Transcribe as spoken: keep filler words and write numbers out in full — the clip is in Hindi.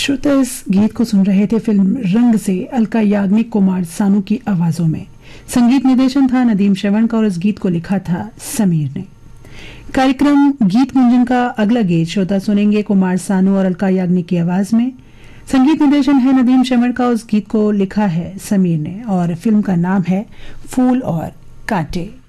श्रोता इस गीत को सुन रहे थे फिल्म रंग से अलका याग्निक कुमार सानू की आवाजों में। संगीत निर्देशन था नदीम श्रवण का और इस गीत को लिखा था समीर ने। कार्यक्रम गीत गुंजन का अगला गीत श्रोता सुनेंगे कुमार सानू और अलका याग्निक की आवाज में। संगीत निर्देशन है नदीम श्रवण का, उस गीत को लिखा है समीर ने और फिल्म का नाम है फूल और कांटे।